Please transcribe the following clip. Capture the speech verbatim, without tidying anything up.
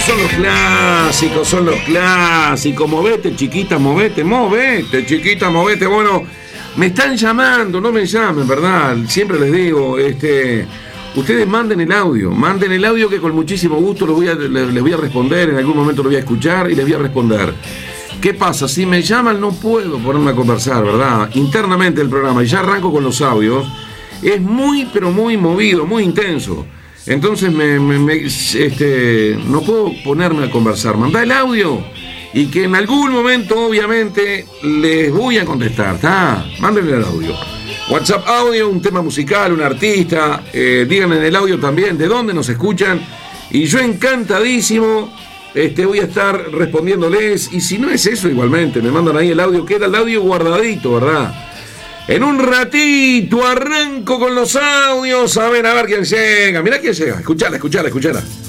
son los clásicos, son los clásicos. Movete, chiquita, movete, movete, chiquita, movete. Bueno, me están llamando, no me llamen, ¿verdad? Siempre les digo, este, ustedes manden el audio, manden el audio que con muchísimo gusto lo voy a, les, les voy a responder, en algún momento lo voy a escuchar y les voy a responder. ¿Qué pasa? Si me llaman no puedo ponerme a conversar, ¿verdad? Internamente el programa, y ya arranco con los audios, es muy, pero muy movido, muy intenso. Entonces me, me, me, este, no puedo ponerme a conversar. Mandá el audio y que en algún momento obviamente les voy a contestar. ¿Tá? Mándenme el audio. WhatsApp audio, un tema musical, un artista. Eh, digan en el audio también de dónde nos escuchan. Y yo encantadísimo este, voy a estar respondiéndoles. Y si no es eso, igualmente me mandan ahí el audio. Queda el audio guardadito, ¿verdad? En un ratito arranco con los audios. A ver, a ver quién llega. Mirá quién llega. Escuchala, escuchala, escuchala.